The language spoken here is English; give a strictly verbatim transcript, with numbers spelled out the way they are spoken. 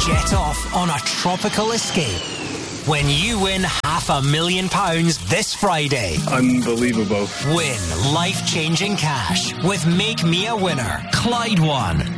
Jet off on a tropical escape when you win half a million pounds this Friday. Unbelievable. Win life-changing cash with Make Me a Winner. Clyde One.